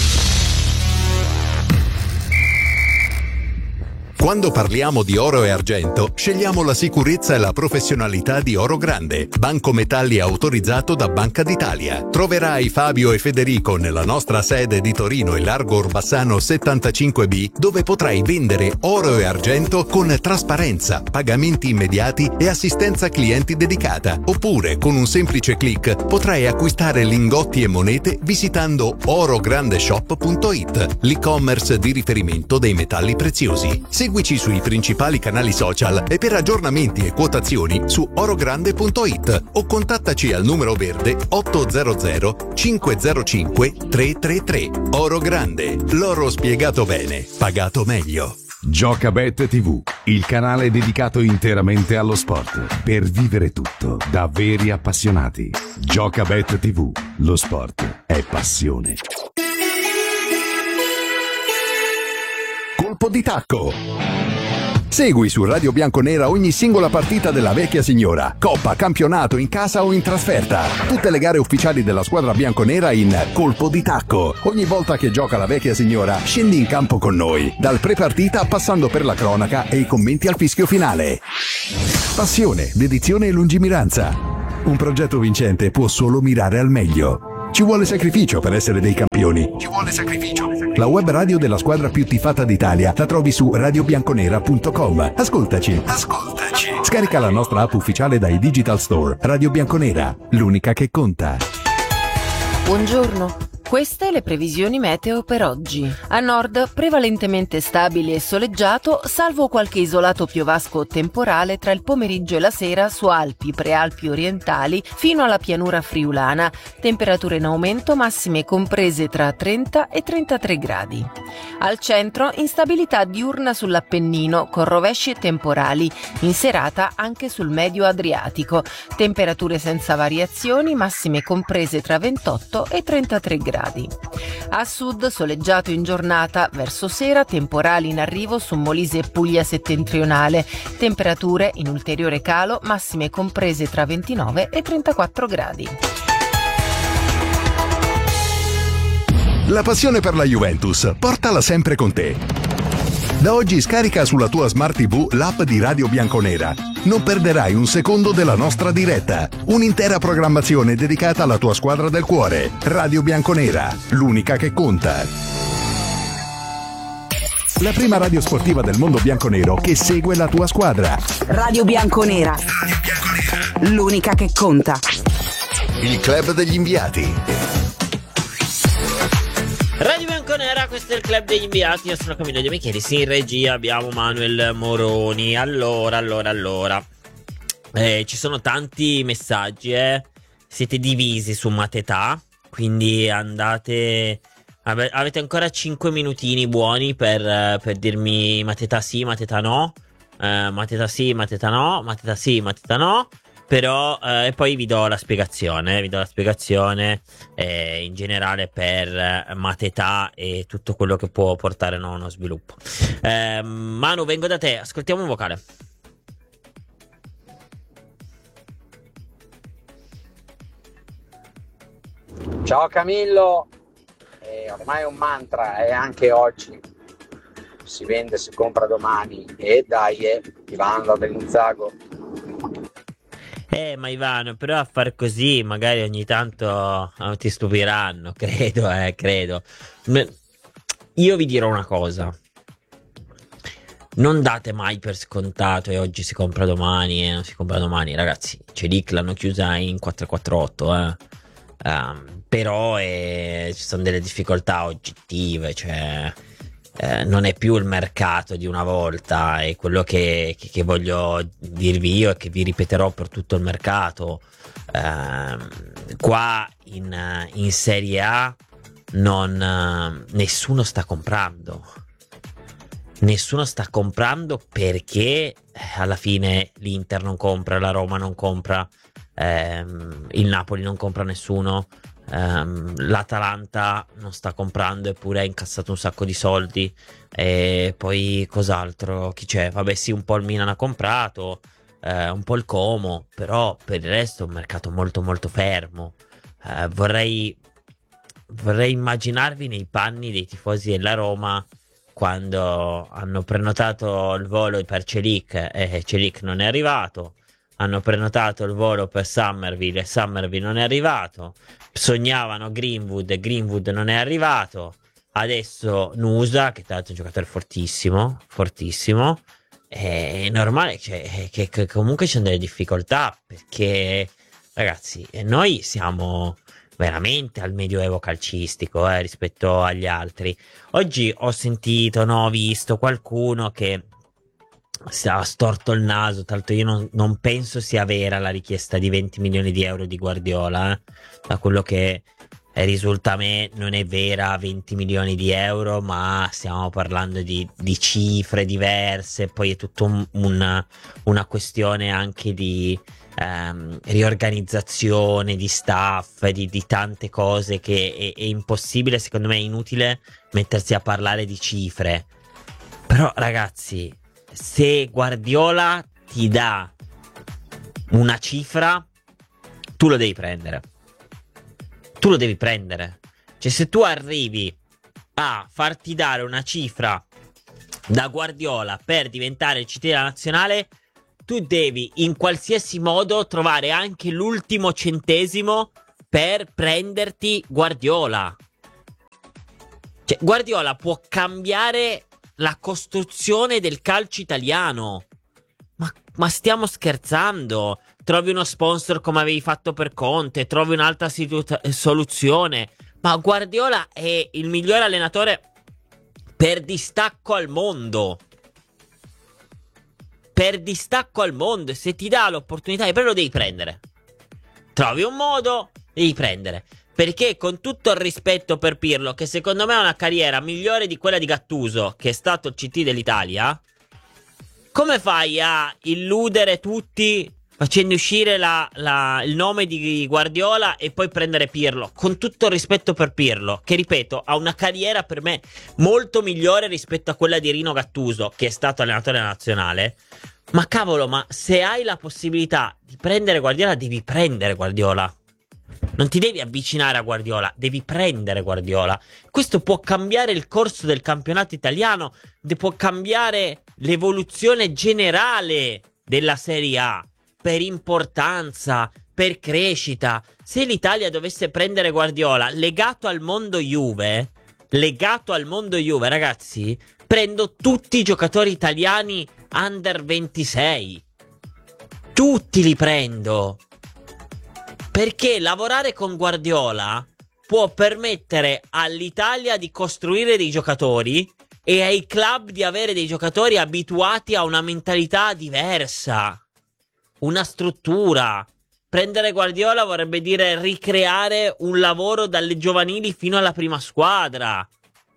Quando parliamo di oro e argento, scegliamo la sicurezza e la professionalità di Oro Grande, banco metalli autorizzato da Banca d'Italia. Troverai Fabio e Federico nella nostra sede di Torino e Largo Orbassano settantacinque B, dove potrai vendere oro e argento con trasparenza, pagamenti immediati e assistenza clienti dedicata. Oppure, con un semplice click, potrai acquistare lingotti e monete visitando orograndeshop punto it, l'e-commerce di riferimento dei metalli preziosi. Seguici sui principali canali social e per aggiornamenti e quotazioni su orogrande punto it o contattaci al numero verde otto zero zero cinque zero cinque tre tre tre. Oro Grande, l'oro spiegato bene, pagato meglio. Giocabet tivù, il canale dedicato interamente allo sport, per vivere tutto da veri appassionati. Giocabet tivù, lo sport è passione. Colpo di tacco. Segui su Radio Bianconera ogni singola partita della vecchia signora, coppa, campionato, in casa o in trasferta. Tutte le gare ufficiali della squadra bianconera in Colpo di tacco. Ogni volta che gioca la vecchia signora, scendi in campo con noi, dal pre-partita passando per la cronaca e i commenti al fischio finale. Passione, dedizione e lungimiranza. Un progetto vincente può solo mirare al meglio. Ci vuole sacrificio per essere dei campioni. Ci vuole sacrificio. La web radio della squadra più tifata d'Italia la trovi su radio bianconera punto com. Ascoltaci. Ascoltaci. Scarica la nostra app ufficiale dai Digital Store. Radio Bianconera, l'unica che conta. Buongiorno. Queste le previsioni meteo per oggi. A nord prevalentemente stabile e soleggiato, salvo qualche isolato piovasco o temporale tra il pomeriggio e la sera su Alpi, Prealpi orientali fino alla pianura friulana. Temperature in aumento, massime comprese tra trenta e trentatré gradi. Al centro instabilità diurna sull'Appennino con rovesci e temporali. In serata anche sul medio Adriatico. Temperature senza variazioni, massime comprese tra ventotto e trentatré gradi. A sud soleggiato in giornata, verso sera temporali in arrivo su Molise e Puglia settentrionale, temperature in ulteriore calo, massime comprese tra ventinove e trentaquattro gradi. La passione per la Juventus, portala sempre con te. Da oggi scarica sulla tua Smart tivù l'app di Radio Bianconera. Non perderai un secondo della nostra diretta. Un'intera programmazione dedicata alla tua squadra del cuore. Radio Bianconera, l'unica che conta. La prima radio sportiva del mondo bianconero che segue la tua squadra. Radio Bianconera, l'unica che conta. Il club degli inviati. Radio Bianconera, questo è il club degli inviati. Io sono Camillo De Michelis, in regia abbiamo Manuel Moroni. Allora, allora, allora eh, ci sono tanti messaggi, eh. Siete divisi su Mateta, quindi andate, ave, avete ancora cinque minutini buoni per, per dirmi Mateta sì, Mateta no, eh, Mateta sì, Mateta no, Mateta sì, Mateta no. Però eh, e poi vi do la spiegazione, vi do la spiegazione eh, in generale per eh, Mateta e tutto quello che può portare no, uno sviluppo. Eh, Manu, vengo da te, ascoltiamo un vocale. Ciao Camillo, eh, ormai è un mantra e anche oggi si vende, si compra domani e dai, eh, Ivano da Bellinzago. Eh, ma Ivano, però a far così magari ogni tanto eh, ti stupiranno, credo, eh, credo. Io vi dirò una cosa. Non date mai per scontato e oggi si compra domani e non si compra domani. Ragazzi, Celic l'hanno chiusa in quattro quattro otto, eh. Um, però eh, ci sono delle difficoltà oggettive, cioè... Eh, non è più il mercato di una volta, è quello che, che, che voglio dirvi io e che vi ripeterò per tutto il mercato. Eh, qua in, in Serie A non, nessuno sta comprando, nessuno sta comprando perché alla fine l'Inter non compra, la Roma non compra, ehm, il Napoli non compra nessuno. Um, l'Atalanta non sta comprando eppure ha incassato un sacco di soldi. E poi cos'altro? Chi c'è? Vabbè sì, un po' il Milan ha comprato, eh, un po' il Como, però per il resto è un mercato molto molto fermo. eh, vorrei vorrei immaginarvi nei panni dei tifosi della Roma quando hanno prenotato il volo per Celic e Celic non è arrivato. Hanno prenotato il volo per Summerville e Summerville non è arrivato. Sognavano Greenwood e Greenwood non è arrivato. Adesso Nusa, che tra l'altro è un giocatore fortissimo, fortissimo. È normale cioè, che, che comunque c'è delle difficoltà, perché ragazzi, noi siamo veramente al medioevo calcistico eh, rispetto agli altri. Oggi ho sentito, no, ho visto qualcuno che si ha storto il naso, tanto io non, non penso sia vera la richiesta di venti milioni di euro di Guardiola, eh. Da quello che risulta a me non è vera venti milioni di euro, ma stiamo parlando di, di cifre diverse, poi è tutto un, una, una questione anche di ehm, riorganizzazione di staff, di, di tante cose che è, è impossibile, secondo me è inutile mettersi a parlare di cifre. Però ragazzi, se Guardiola ti dà una cifra, tu lo devi prendere. Tu lo devi prendere. Cioè, se tu arrivi a farti dare una cifra da Guardiola per diventare il C T della nazionale, tu devi in qualsiasi modo trovare anche l'ultimo centesimo per prenderti Guardiola. Cioè, Guardiola può cambiare la costruzione del calcio italiano. Ma, ma stiamo scherzando? Trovi uno sponsor come avevi fatto per Conte, trovi un'altra situ- soluzione, Ma Guardiola è il migliore allenatore per distacco al mondo. Per distacco al mondo. Se ti dà l'opportunità, però lo devi prendere. Trovi un modo, devi prendere. Perché, con tutto il rispetto per Pirlo, che secondo me ha una carriera migliore di quella di Gattuso, che è stato il C T dell'Italia, come fai a illudere tutti facendo uscire la, la, il nome di Guardiola e poi prendere Pirlo? Con tutto il rispetto per Pirlo, che ripeto, ha una carriera per me molto migliore rispetto a quella di Rino Gattuso, che è stato allenatore nazionale. Ma cavolo, ma se hai la possibilità di prendere Guardiola, devi prendere Guardiola. Non ti devi avvicinare a Guardiola, devi prendere Guardiola. Questo può cambiare il corso del campionato italiano, può cambiare l'evoluzione generale della Serie A, per importanza, per crescita. Se l'Italia dovesse prendere Guardiola legato al mondo Juve, legato al mondo Juve, ragazzi, prendo tutti i giocatori italiani under ventisei. Tutti li prendo. Perché lavorare con Guardiola può permettere all'Italia di costruire dei giocatori e ai club di avere dei giocatori abituati a una mentalità diversa, una struttura. Prendere Guardiola vorrebbe dire ricreare un lavoro dalle giovanili fino alla prima squadra.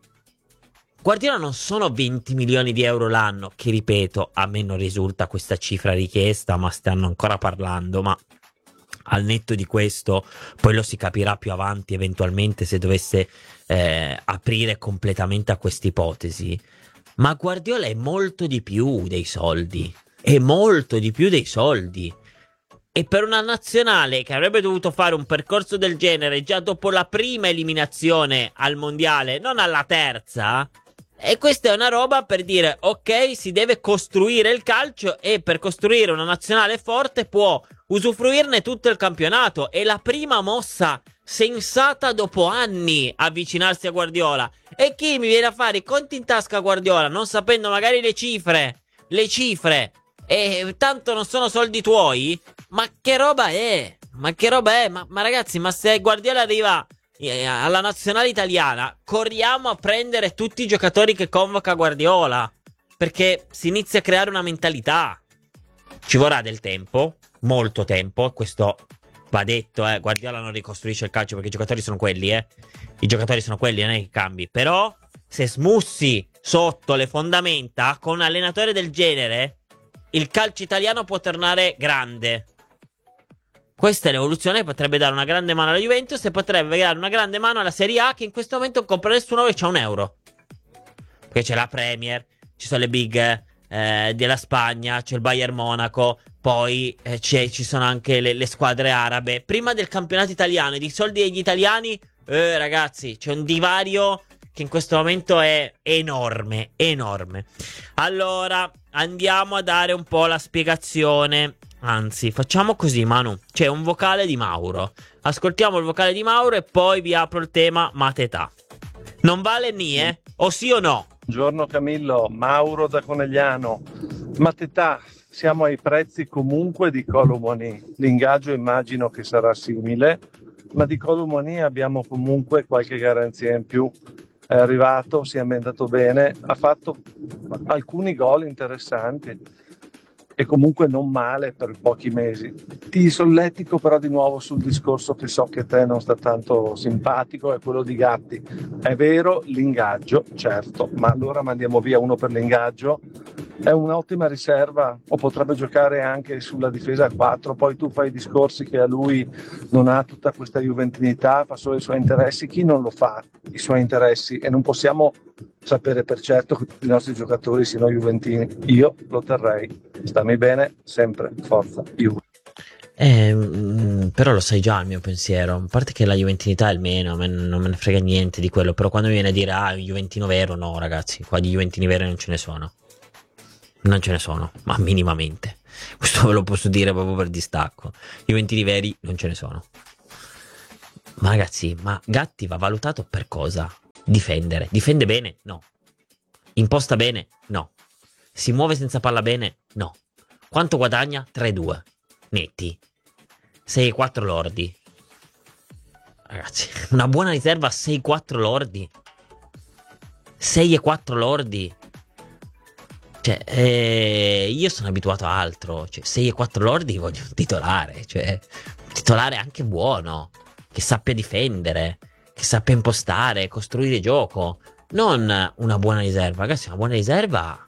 Guardiola non sono venti milioni di euro l'anno, che ripeto, a me non risulta questa cifra richiesta, ma stanno ancora parlando, ma al netto di questo poi lo si capirà più avanti eventualmente se dovesse eh, aprire completamente a questa ipotesi. Ma Guardiola è molto di più dei soldi, è molto di più dei soldi. E per una nazionale che avrebbe dovuto fare un percorso del genere già dopo la prima eliminazione al mondiale, non alla terza, e questa è una roba per dire ok, si deve costruire il calcio, e per costruire una nazionale forte può usufruirne tutto il campionato. È la prima mossa sensata dopo anni avvicinarsi a Guardiola. E chi mi viene a fare i conti in tasca a Guardiola non sapendo magari le cifre, le cifre, e tanto non sono soldi tuoi, ma che roba è? Ma che roba è? Ma, ma ragazzi, ma se Guardiola arriva eh, alla nazionale italiana, corriamo a prendere tutti i giocatori che convoca Guardiola, perché si inizia a creare una mentalità. Ci vorrà del tempo, molto tempo, questo va detto, eh. Guardiola non ricostruisce il calcio perché i giocatori sono quelli, eh. I giocatori sono quelli, non è che cambi. Però se smussi sotto le fondamenta con un allenatore del genere, il calcio italiano può tornare grande. Questa è l'evoluzione, potrebbe dare una grande mano alla Juventus e potrebbe dare una grande mano alla Serie A, che in questo momento non compra nessuno e c'ha un euro. Perché c'è la Premier, ci sono le big eh, della Spagna, c'è il Bayern Monaco, poi eh, c'è, ci sono anche le, le squadre arabe. Prima del campionato italiano e di soldi degli italiani, eh, ragazzi, c'è un divario che in questo momento è enorme, enorme. Allora, andiamo a dare un po' la spiegazione. Anzi, facciamo così, Manu. C'è un vocale di Mauro. Ascoltiamo il vocale di Mauro e poi vi apro il tema Matetà. Non vale ni, eh? O sì o no? Buongiorno Camillo, Mauro da Conegliano. Matetà, siamo ai prezzi comunque di Colomoni. L'ingaggio immagino che sarà simile, ma di Colomoni abbiamo comunque qualche garanzia in più. È arrivato, si è ambientato bene, ha fatto alcuni gol interessanti e comunque non male per pochi mesi. Ti solletico però di nuovo sul discorso che so che a te non sta tanto simpatico, è quello di Gatti. È vero, l'ingaggio, certo, ma allora mandiamo via uno per l'ingaggio. È un'ottima riserva, o potrebbe giocare anche sulla difesa a quattro. Poi tu fai i discorsi che a lui non ha tutta questa juventinità, fa solo i suoi interessi. Chi non lo fa, i suoi interessi? E non possiamo sapere per certo che tutti i nostri giocatori siano juventini. Io lo terrei. Stammi bene, sempre, forza, Juve. Eh, mh, però lo sai già il mio pensiero. A parte che la juventinità è il meno, me, non me ne frega niente di quello. Però quando mi viene a dire ah, un juventino vero, no ragazzi, qua di juventini veri non ce ne sono. Non ce ne sono, ma minimamente. Questo ve lo posso dire proprio per distacco. Juventini veri non ce ne sono. Ma ragazzi, ma Gatti va valutato per cosa? Difendere. Difende bene? No. Imposta bene? No. Si muove senza palla bene? No. Quanto guadagna? tre due netti. sei e quattro lordi. ragazzi, una buona riserva a sei quattro lordi. sei e quattro lordi. Cioè, eh, io sono abituato a altro. Cioè, sei e quattro lordi voglio un titolare. Cioè, un titolare anche buono, che sappia difendere, che sappia impostare, costruire gioco. Non una buona riserva. Ragazzi, una buona riserva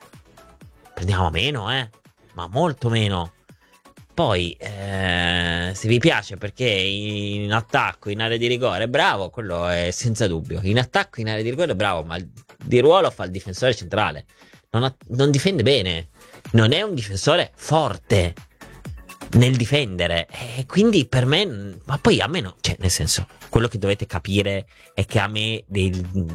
prendiamo meno, eh. Ma molto meno. Poi, eh, se vi piace perché in attacco, in area di rigore, bravo, quello è senza dubbio. In attacco, in area di rigore, bravo, ma di ruolo fa il difensore centrale. Non, ha, non difende bene. Non è un difensore forte nel difendere. E quindi per me, ma poi a me no, cioè, nel senso, quello che dovete capire è che a me del,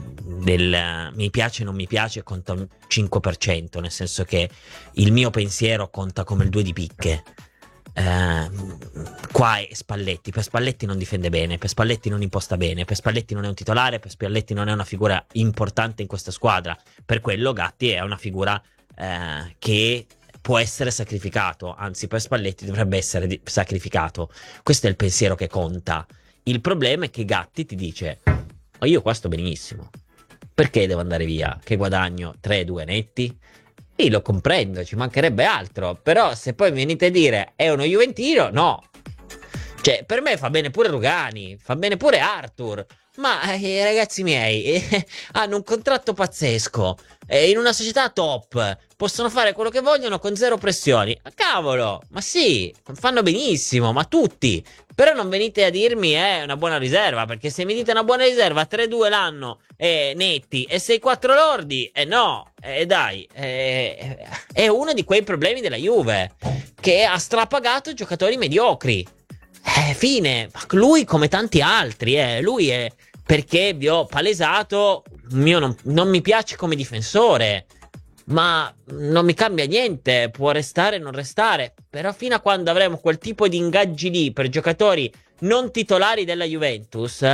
del mi piace o non mi piace conta un cinque per cento, nel senso che il mio pensiero conta come il due di picche. Uh, qua è Spalletti. Per Spalletti non difende bene, per Spalletti non imposta bene, per Spalletti non è un titolare, per Spalletti non è una figura importante in questa squadra. Per quello Gatti è una figura uh, che può essere sacrificato, anzi per Spalletti dovrebbe essere di- sacrificato. Questo è il pensiero che conta. Il problema è che Gatti ti dice: ma io qua sto benissimo, perché devo andare via? Che guadagno tre due netti? Io lo comprendo, ci mancherebbe altro. Però se poi venite a dire è uno juventino, no. Cioè, per me fa bene pure Rugani, fa bene pure Arthur. Ma eh, ragazzi miei, eh, hanno un contratto pazzesco, eh, in una società top, possono fare quello che vogliono con zero pressioni. Ma cavolo, ma sì, fanno benissimo, ma tutti. Però non venite a dirmi è eh, una buona riserva, perché se mi dite una buona riserva tre due l'anno, eh, netti, e sei quattro lordi, eh no, eh, dai, eh, è uno di quei problemi della Juve, che ha strapagato giocatori mediocri. Eh, fine. Lui come tanti altri, eh. Lui è perché vi ho palesato, mio non, non mi piace come difensore, ma non mi cambia niente, può restare o non restare. Però fino a quando avremo quel tipo di ingaggi lì per giocatori non titolari della Juventus,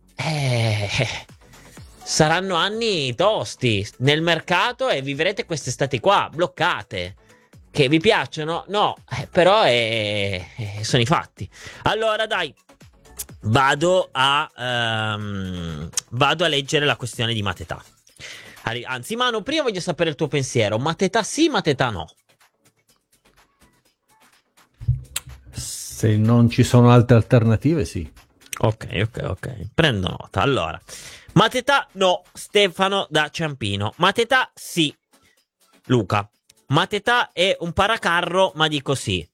eh, saranno anni tosti nel mercato e vivrete quest'estate qua bloccate. Che vi piacciono? No, eh, però è, è, sono i fatti. Allora dai, vado a um, vado a leggere la questione di Mateta. Anzi Manu, prima voglio sapere il tuo pensiero. Mateta sì, Mateta no? Se non ci sono altre alternative, sì. Ok, ok, ok. Prendo nota. Allora, Mateta no, Stefano da Ciampino. Mateta sì, Luca. Mateta è un paracarro, ma dico sì.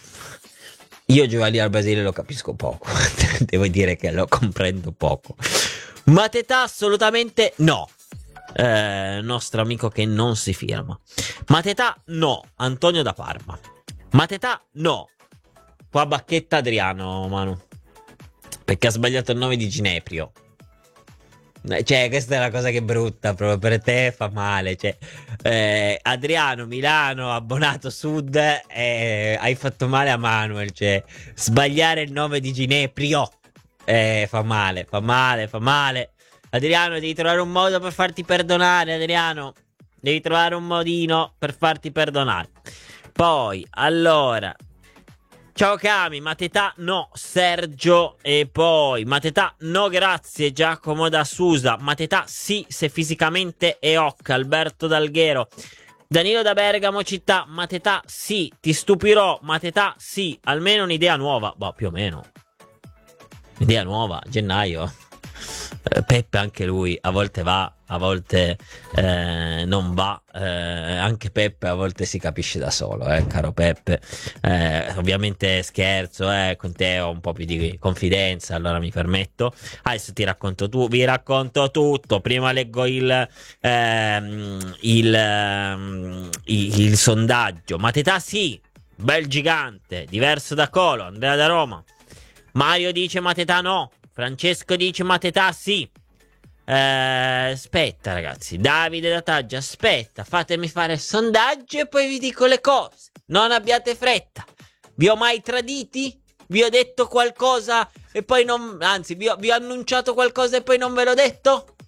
Io Giovanni al Brasile lo capisco poco. Devo dire che lo comprendo poco. Mateta assolutamente no. Eh, nostro amico che non si firma. Mateta no. Antonio da Parma. Mateta no. Qua bacchetta Adriano, Manu, perché ha sbagliato il nome di Gineprio. Cioè, questa è una cosa che è brutta, proprio per te fa male. Cioè, eh, Adriano, Milano, abbonato Sud, eh, hai fatto male a Manuel. Cioè, sbagliare il nome di Gineprio eh, fa male, fa male, fa male. Adriano, devi trovare un modo per farti perdonare, Adriano. Devi trovare un modino per farti perdonare. Poi, allora... Ciao Cami, Mateta no, Sergio, e poi Mateta no grazie, Giacomo da Susa. Mateta sì se fisicamente è occa, Alberto D'Alghero. Danilo da Bergamo città, Mateta sì, ti stupirò, Mateta sì, almeno un'idea nuova, boh, più o meno. Idea nuova, gennaio. eh, Peppe anche lui, a volte va, a volte eh, non va, eh, anche Peppe a volte si capisce da solo, eh, caro Peppe. Eh, ovviamente scherzo, eh, con te ho un po' più di confidenza, allora mi permetto. Adesso ti racconto tu, vi racconto tutto. Prima leggo il ehm, il, ehm, il, il sondaggio. Mateta sì, bel gigante, diverso da Colo, Andrea da Roma. Mario dice Mateta no, Francesco dice Mateta sì. Eh, aspetta ragazzi, Davide da Taggia, aspetta, fatemi fare il sondaggio e poi vi dico le cose. Non abbiate fretta. Vi ho mai traditi? Vi ho detto qualcosa e poi non... Anzi, vi ho, vi ho annunciato qualcosa e poi non ve l'ho detto?